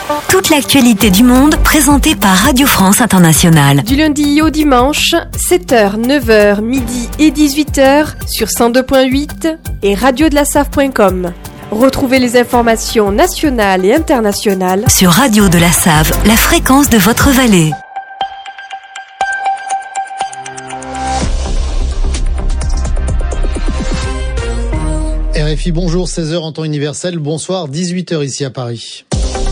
Toute l'actualité du monde présentée par Radio France Internationale. Du lundi au dimanche, 7h, 9h, midi et 18h sur 102.8 et radiodelaSave.com. Retrouvez les informations nationales et internationales sur Radio de la Save, la fréquence de votre vallée. RFI, bonjour, 16h en temps universel, bonsoir, 18h ici à Paris.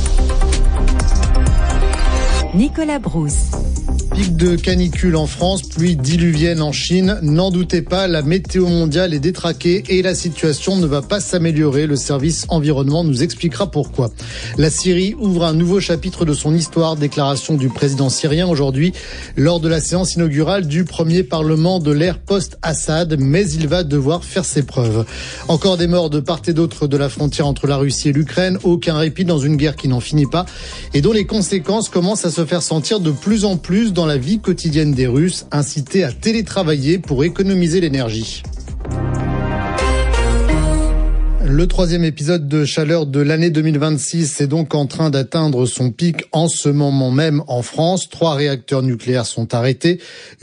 Nicolas Brousse. Pic de canicule en France, pluie diluvienne en Chine. N'en doutez pas, la météo mondiale est détraquée et la situation ne va pas s'améliorer. Le service environnement nous expliquera pourquoi. La Syrie ouvre un nouveau chapitre de son histoire. Déclaration du président syrien aujourd'hui lors de la séance inaugurale du premier parlement de l'ère post-Assad. Mais il va devoir faire ses preuves. Encore des morts de part et d'autre de la frontière entre la Russie et l'Ukraine. Aucun répit dans une guerre qui n'en finit pas et dont les conséquences commencent à se faire sentir de plus en plus dans la vie quotidienne des Russes, incités à télétravailler pour économiser l'énergie. Le troisième épisode de chaleur de l'année 2026 est donc en train d'atteindre son pic en ce moment même en France. 3 réacteurs nucléaires sont arrêtés,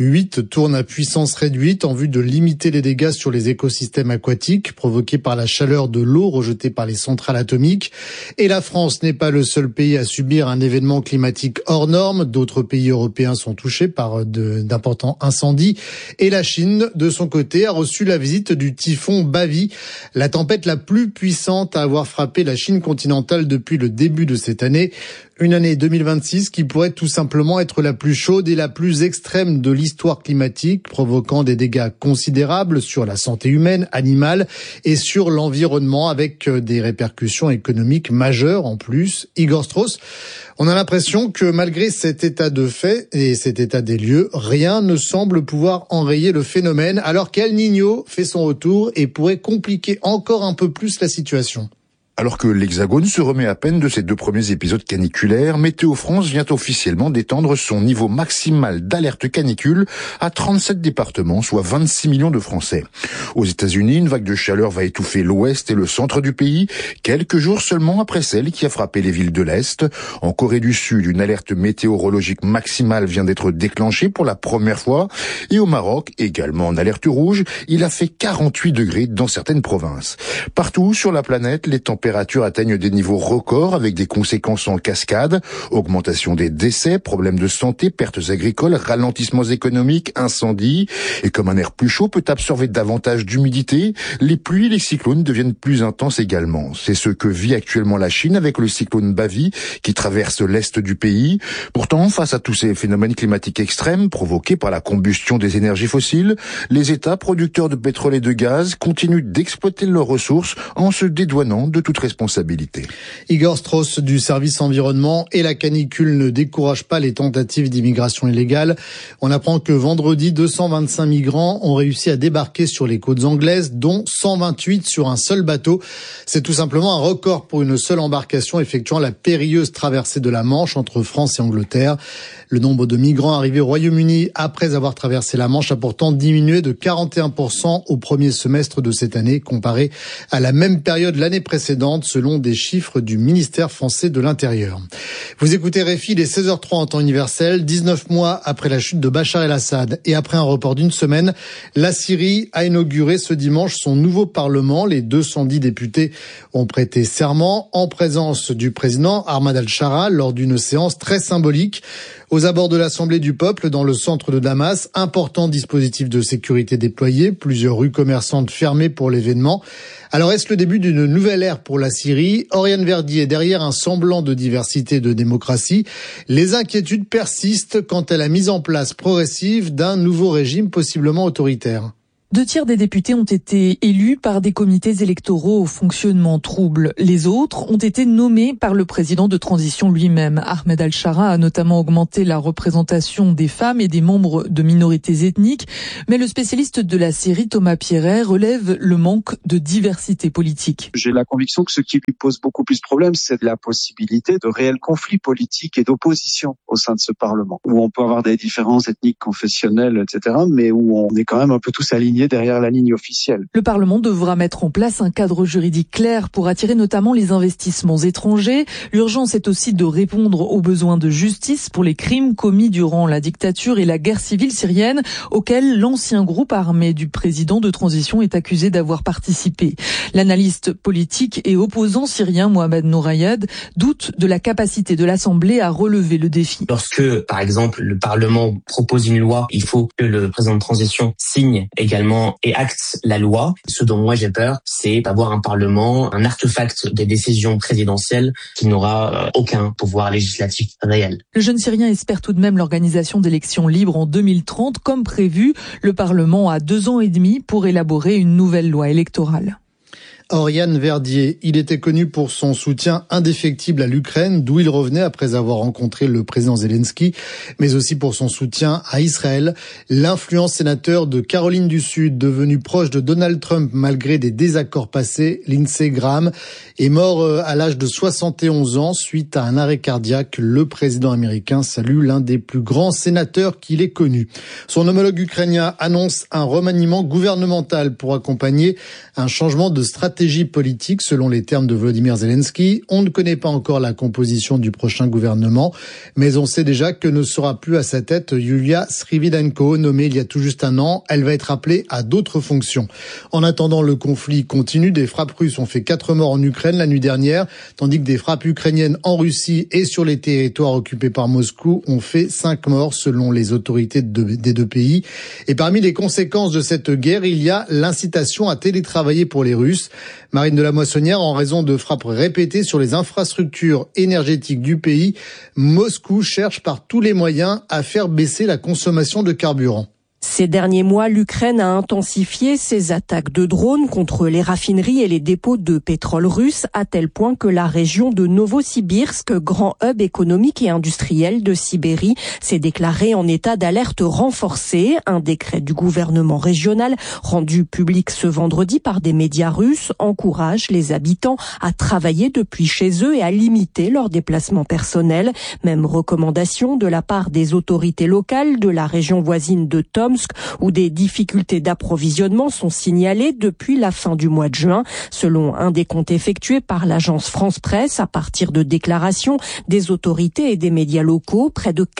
8 tournent à puissance réduite en vue de limiter les dégâts sur les écosystèmes aquatiques provoqués par la chaleur de l'eau rejetée par les centrales atomiques. Et la France n'est pas le seul pays à subir un événement climatique hors norme. D'autres pays européens sont touchés par d'importants incendies. Et la Chine, de son côté, a reçu la visite du typhon Bavi, la tempête la plus puissante à avoir frappé la Chine continentale depuis le début de cette année. Une année 2026 qui pourrait tout simplement être la plus chaude et la plus extrême de l'histoire climatique, provoquant des dégâts considérables sur la santé humaine, animale et sur l'environnement avec des répercussions économiques majeures en plus. Igor Strauss, on a l'impression que malgré cet état de fait et cet état des lieux, rien ne semble pouvoir enrayer le phénomène alors qu'El Niño fait son retour et pourrait compliquer encore un peu plus la situation. Alors que l'Hexagone se remet à peine de ses 2 premiers épisodes caniculaires, Météo France vient officiellement d'étendre son niveau maximal d'alerte canicule à 37 départements, soit 26 millions de Français. Aux États-Unis, une vague de chaleur va étouffer l'ouest et le centre du pays, quelques jours seulement après celle qui a frappé les villes de l'Est. En Corée du Sud, une alerte météorologique maximale vient d'être déclenchée pour la première fois. Et au Maroc, également en alerte rouge, il a fait 48 degrés dans certaines provinces. Partout sur la planète, les températures atteignent des niveaux records avec des conséquences en cascade, augmentation des décès, problèmes de santé, pertes agricoles, ralentissements économiques, incendies. Et comme un air plus chaud peut absorber davantage d'humidité, les pluies et les cyclones deviennent plus intenses également. C'est ce que vit actuellement la Chine avec le cyclone Bavi qui traverse l'est du pays. Pourtant, face à tous ces phénomènes climatiques extrêmes provoqués par la combustion des énergies fossiles, les États producteurs de pétrole et de gaz continuent d'exploiter leurs ressources en se dédouanant de toute responsabilité. Igor Strauss du service environnement et la canicule ne découragent pas les tentatives d'immigration illégale. On apprend que vendredi, 225 migrants ont réussi à débarquer sur les côtes anglaises, dont 128 sur un seul bateau. C'est tout simplement un record pour une seule embarcation effectuant la périlleuse traversée de la Manche entre France et Angleterre. Le nombre de migrants arrivés au Royaume-Uni après avoir traversé la Manche a pourtant diminué de 41% au premier semestre de cette année, comparé à la même période l'année précédente, selon des chiffres du ministère français de l'Intérieur. Vous écoutez RFI, il est 16h03 en temps universel. 19 mois après la chute de Bachar el-Assad et après un report d'une semaine, la Syrie a inauguré ce dimanche son nouveau parlement. Les 210 députés ont prêté serment en présence du président Ahmad al-Shara lors d'une séance très symbolique. Aux abords de l'Assemblée du peuple, dans le centre de Damas, important dispositif de sécurité déployé, plusieurs rues commerçantes fermées pour l'événement. Alors est-ce le début d'une nouvelle ère pour la Syrie? Oriane Verdier est derrière un semblant de diversité et de démocratie. Les inquiétudes persistent quant à la mise en place progressive d'un nouveau régime possiblement autoritaire. 2 tiers des députés ont été élus par des comités électoraux au fonctionnement trouble. Les autres ont été nommés par le président de transition lui-même. Ahmed al-Shara a notamment augmenté la représentation des femmes et des membres de minorités ethniques. Mais le spécialiste de la Syrie, Thomas Pierret, relève le manque de diversité politique. J'ai la conviction que ce qui lui pose beaucoup plus de problèmes, c'est la possibilité de réels conflits politiques et d'opposition au sein de ce Parlement, où on peut avoir des différences ethniques, confessionnelles, etc., mais où on est quand même un peu tous alignés s'aligner derrière la ligne officielle. Le Parlement devra mettre en place un cadre juridique clair pour attirer notamment les investissements étrangers. L'urgence est aussi de répondre aux besoins de justice pour les crimes commis durant la dictature et la guerre civile syrienne, auxquels l'ancien groupe armé du président de transition est accusé d'avoir participé. L'analyste politique et opposant syrien Mohamed Nourayed doute de la capacité de l'Assemblée à relever le défi. Lorsque, par exemple, le Parlement propose une loi, il faut que le président de transition signe également et acte la loi. Ce dont moi j'ai peur, c'est d'avoir un Parlement, un artefact des décisions présidentielles qui n'aura aucun pouvoir législatif réel. Le jeune Syrien espère tout de même l'organisation d'élections libres en 2030 comme prévu. Le Parlement a 2 ans et demi pour élaborer une nouvelle loi électorale. Oriane Verdier, il était connu pour son soutien indéfectible à l'Ukraine, d'où il revenait après avoir rencontré le président Zelensky, mais aussi pour son soutien à Israël. L'influent sénateur de Caroline du Sud, devenu proche de Donald Trump malgré des désaccords passés, Lindsey Graham, est mort à l'âge de 71 ans suite à un arrêt cardiaque. Le président américain salue l'un des plus grands sénateurs qu'il ait connu. Son homologue ukrainien annonce un remaniement gouvernemental pour accompagner un changement de stratégie politique selon les termes de Volodymyr Zelensky. On ne connaît pas encore la composition du prochain gouvernement, mais on sait déjà que ne sera plus à sa tête Yulia Srividenko, nommée il y a tout juste un an. Elle va être appelée à d'autres fonctions. En attendant, le conflit continue. Des frappes russes ont fait 4 morts en Ukraine la nuit dernière, tandis que des frappes ukrainiennes en Russie et sur les territoires occupés par Moscou ont fait 5 morts selon les autorités des 2 pays. Et parmi les conséquences de cette guerre, il y a l'incitation à télétravailler pour les Russes. Marine de la Moissonnière, en raison de frappes répétées sur les infrastructures énergétiques du pays, Moscou cherche par tous les moyens à faire baisser la consommation de carburant. Ces derniers mois, l'Ukraine a intensifié ses attaques de drones contre les raffineries et les dépôts de pétrole russes, à tel point que la région de Novosibirsk, grand hub économique et industriel de Sibérie, s'est déclarée en état d'alerte renforcée. Un décret du gouvernement régional, rendu public ce vendredi par des médias russes, encourage les habitants à travailler depuis chez eux et à limiter leurs déplacements personnels. Même recommandation de la part des autorités locales de la région voisine de Tomsk, où des difficultés d'approvisionnement sont signalées depuis la fin du mois de juin. Selon un décompte effectué par l'agence France Presse, à partir de déclarations des autorités et des médias locaux, près de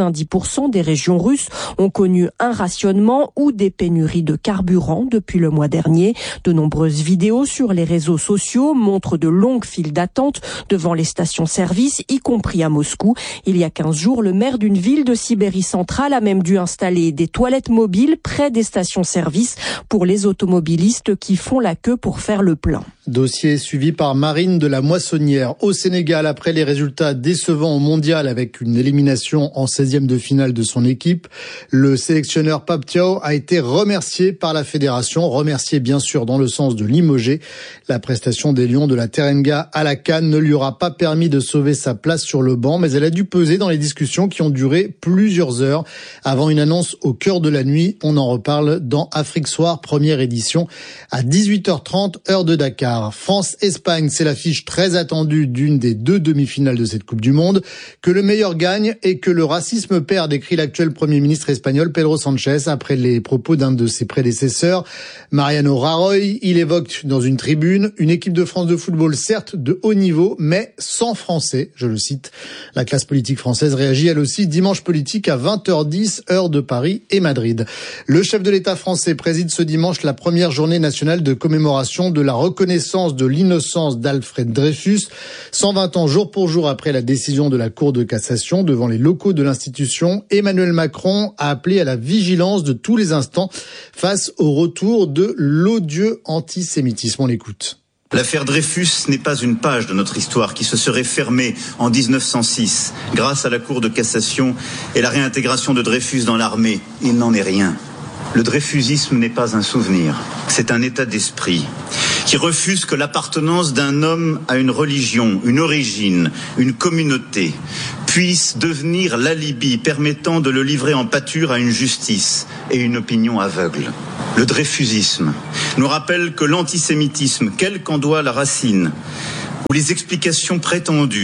90% des régions russes ont connu un rationnement ou des pénuries de carburant depuis le mois dernier. De nombreuses vidéos sur les réseaux sociaux montrent de longues files d'attente devant les stations-service, y compris à Moscou. Il y a 15 jours, le maire d'une ville de Sibérie centrale a même dû installer des toilettes mobiles près des stations-service pour les automobilistes qui font la queue pour faire le plein. Dossier suivi par Marine de la Moissonnière. Au Sénégal, après les résultats décevants au mondial avec une élimination en 16e de finale de son équipe, le sélectionneur Pape Thiaw a été remercié par la fédération. Remercié bien sûr dans le sens de limoger. La prestation des Lions de la Teranga à la CAN ne lui aura pas permis de sauver sa place sur le banc, mais elle a dû peser dans les discussions qui ont duré plusieurs heures avant une annonce au cœur de la nuit. On en reparle dans Afrique Soir, première édition, à 18h30, heure de Dakar. France-Espagne, c'est l'affiche très attendue d'une des 2 demi-finales de cette Coupe du Monde. Que le meilleur gagne et que le racisme perde, écrit l'actuel Premier ministre espagnol Pedro Sánchez après les propos d'un de ses prédécesseurs, Mariano Rajoy. Il évoque dans une tribune une équipe de France de football certes de haut niveau, mais sans Français, je le cite. La classe politique française réagit elle aussi dimanche politique à 20h10, heure de Paris et Madrid. Le chef de l'État français préside ce dimanche la première journée nationale de commémoration de la reconnaissance de l'innocence d'Alfred Dreyfus, 120 ans jour pour jour après la décision de la Cour de cassation. Devant les locaux de l'institution, Emmanuel Macron a appelé à la vigilance de tous les instants face au retour de l'odieux antisémitisme. On l'écoute. L'affaire Dreyfus n'est pas une page de notre histoire qui se serait fermée en 1906 grâce à la Cour de cassation et la réintégration de Dreyfus dans l'armée. Il n'en est rien. Le dreyfusisme n'est pas un souvenir, c'est un état d'esprit qui refuse que l'appartenance d'un homme à une religion, une origine, une communauté puisse devenir l'alibi permettant de le livrer en pâture à une justice et une opinion aveugle. Le dreyfusisme nous rappelle que l'antisémitisme, quelle qu'en soit la racine, ou les explications prétendues,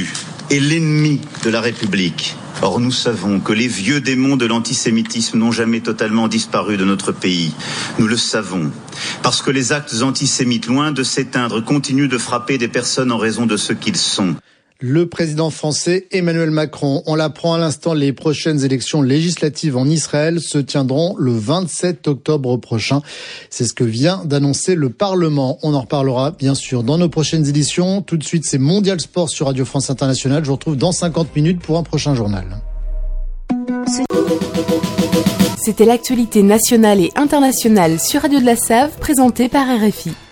est l'ennemi de la République. Or, nous savons que les vieux démons de l'antisémitisme n'ont jamais totalement disparu de notre pays. Nous le savons. Parce que les actes antisémites, loin de s'éteindre, continuent de frapper des personnes en raison de ce qu'ils sont. Le président français Emmanuel Macron, on l'apprend à l'instant, les prochaines élections législatives en Israël se tiendront le 27 octobre prochain. C'est ce que vient d'annoncer le Parlement. On en reparlera bien sûr dans nos prochaines éditions. Tout de suite, c'est Mondial Sport sur Radio France Internationale. Je vous retrouve dans 50 minutes pour un prochain journal. C'était l'actualité nationale et internationale sur Radio de la Save, présentée par RFI.